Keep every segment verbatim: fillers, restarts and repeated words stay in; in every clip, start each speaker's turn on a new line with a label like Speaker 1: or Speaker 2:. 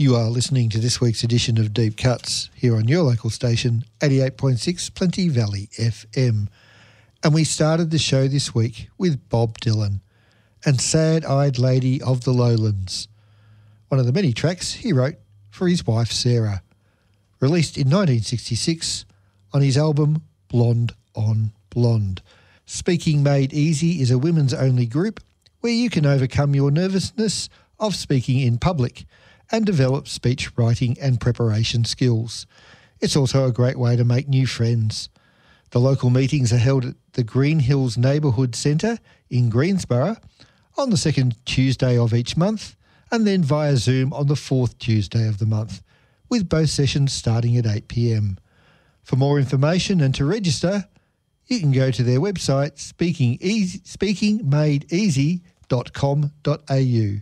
Speaker 1: You are listening to this week's edition of Deep Cuts here on your local station, eighty-eight point six Plenty Valley F M. And we started the show this week with Bob Dylan and Sad-Eyed Lady of the Lowlands, one of the many tracks he wrote for his wife Sarah, released in nineteen sixty-six on his album Blonde on Blonde. Speaking Made Easy is a women's only group where you can overcome your nervousness of speaking in public and develop speech writing and preparation skills. It's also a great way to make new friends. The local meetings are held at the Green Hills Neighbourhood Centre in Greensborough on the second Tuesday of each month, and then via Zoom on the fourth Tuesday of the month, with both sessions starting at eight p m. For more information and to register, you can go to their website speaking easy, speaking made easy dot com dot a u.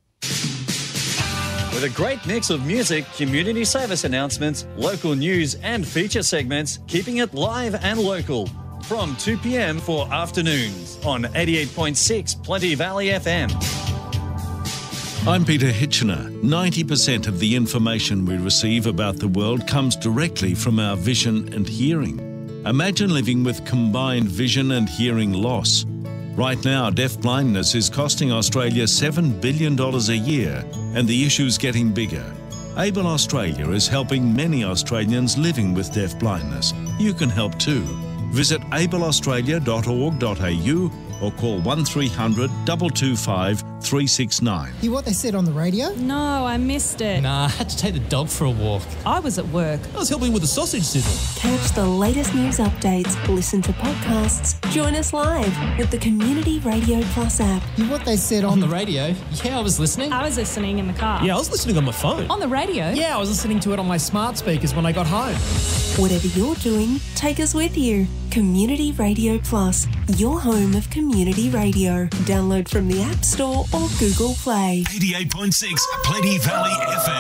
Speaker 2: With a great mix of music, community service announcements, local news and feature segments, keeping it live and local. From two p m for afternoons on eighty-eight point six Plenty Valley F M.
Speaker 3: I'm Peter Hitchener. ninety percent of the information we receive about the world comes directly from our vision and hearing. Imagine living with combined vision and hearing loss. Right now, deafblindness is costing Australia seven billion dollars a year, and the issue's getting bigger. Able Australia is helping many Australians living with deafblindness. You can help too. Visit able australia dot org dot a u or call one three hundred, two two five, three six nine.
Speaker 4: Hear what they said on the radio?
Speaker 5: No, I missed it.
Speaker 6: Nah, I had to take the dog for a walk.
Speaker 5: I was at work.
Speaker 6: I was helping with the sausage sizzle.
Speaker 7: Catch the latest news updates, listen to podcasts, join us live with the Community Radio Plus app.
Speaker 4: Hear what they said on,
Speaker 6: On the radio? Yeah, I was listening.
Speaker 5: I was listening in the car.
Speaker 6: Yeah, I was listening on my phone.
Speaker 5: On the radio?
Speaker 6: Yeah, I was listening to it on my smart speakers when I got home.
Speaker 7: Whatever you're doing, take us with you. Community Radio Plus, your home of community radio. Download from the App Store or Google Play.
Speaker 3: eighty-eight point six Plenty Valley F M.